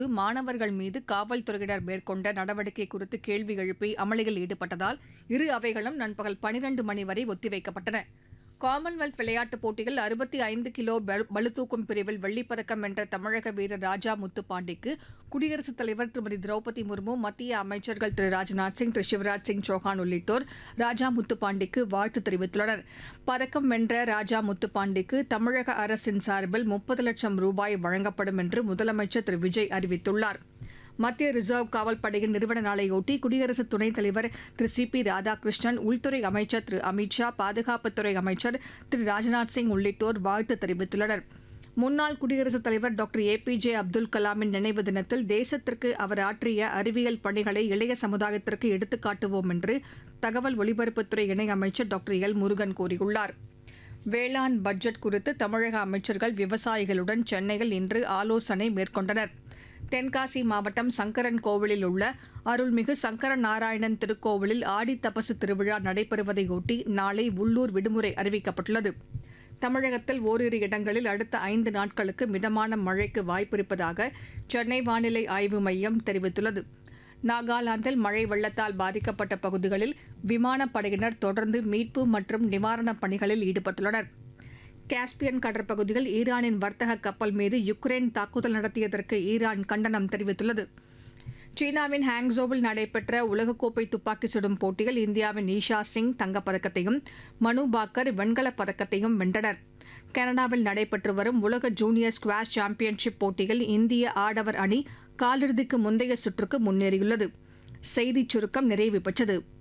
மாணவர்கள் மீது காவல்துறையினர் மேற்கொண்ட நடவடிக்கை குறித்து கேள்வி எழுப்பி அமளியில் ஈடுபட்டதால் இரு அவைகளும் நண்பகல் 12 மணி வரை ஒத்திவைக்கப்பட்டன. காமன்வெல்த் விளையாட்டுப் போட்டியில் 65 கிலோ பளுதூக்கும் பிரிவில் வெள்ளிப்பதக்கம் வென்ற தமிழக வீரர் ராஜா முத்துப்பாண்டிக்கு குடியரசுத் தலைவர் திருமதி திரௌபதி முர்மு, மத்திய அமைச்சர்கள் திரு ராஜ்நாத் சிங், திரு சிவராஜ் சிங் சௌஹான் உள்ளிட்டோர் ராஜா முத்துப்பாண்டிக்கு வாழ்த்து தெரிவித்துள்ளனர். பதக்கம் வென்ற ராஜா முத்துப்பாண்டிக்கு தமிழக அரசின் சார்பில் 30 லட்சம் ரூபாய் வழங்கப்படும் என்று முதலமைச்சர் திரு விஜய் அறிவித்துள்ளார். மத்திய ரிசர்வ் காவல் படையின் நிறுவன நாளையொட்டி குடியரசு துணைத் தலைவர் திரு சி.பி. ராதாகிருஷ்ணன், உள்துறை அமைச்சர் திரு அமித் ஷா, பாதுகாப்புத்துறை அமைச்சர் திரு ராஜ்நாத் சிங் உள்ளிட்டோர் வாழ்த்து தெரிவித்துள்ளனர். முன்னாள் குடியரசுத் தலைவர் டாக்டர் ஏ.பி.ஜே. அப்துல் கலாமின் நினைவு தினத்தில் தேசத்திற்கு அவர் ஆற்றிய அறிவியல் பணிகளை இளைய சமுதாயத்திற்கு எடுத்துக்காட்டுவோம் என்று தகவல் ஒலிபரப்புத்துறை இணையமைச்சர் டாக்டர் எல். முருகன் கூறியுள்ளார். வேளாண் பட்ஜெட் குறித்து தமிழக அமைச்சர்கள் விவசாயிகளுடன் சென்னையில் இன்று ஆலோசனை மேற்கொண்டனர். தென்காசி மாவட்டம் சங்கரன் கோவிலில் உள்ள அருள்மிகு சங்கர நாராயணன் திருக்கோவிலில் ஆடி தபசு திருவிழா நடைபெறுவதையொட்டி நாளை உள்ளூர் விடுமுறை அறிவிக்கப்பட்டுள்ளது. தமிழகத்தில் ஓரிரு இடங்களில் அடுத்த 5 நாட்களுக்கு மிதமான மழைக்கு வாய்ப்பிருப்பதாக சென்னை வானிலை ஆய்வு மையம் தெரிவித்துள்ளது. நாகாலாந்தில் மழை வெள்ளத்தால் பாதிக்கப்பட்ட பகுதிகளில் விமானப்படையினர் தொடர்ந்து மீட்பு மற்றும் நிவாரணப் பணிகளில் ஈடுபட்டுள்ளனர். காஸ்பியன் கடற்பகுதியில் ஈரானின் வர்த்தக கப்பல் மீது யுக்ரைன் தாக்குதல் நடத்தியதற்கு ஈரான் கண்டனம் தெரிவித்துள்ளது. சீனாவின் ஹாங்ஸோவில் நடைபெற்ற உலகக்கோப்பை துப்பாக்கி சுடும் போட்டியில் இந்தியாவின் ஈஷா சிங் தங்கப்பதக்கத்தையும் மனு பாக்கர் வெண்கலப் பதக்கத்தையும் வென்றனர். கனடாவில் நடைபெற்று வரும் உலக ஜூனியர் ஸ்குவாஷ் சாம்பியன்ஷிப் போட்டியில் இந்திய ஆடவர் அணி காலிறுதிக்கு முந்தைய சுற்றுக்கு முன்னேறியுள்ளது. செய்திச் சுருக்கம் நிறைவு பெற்றது.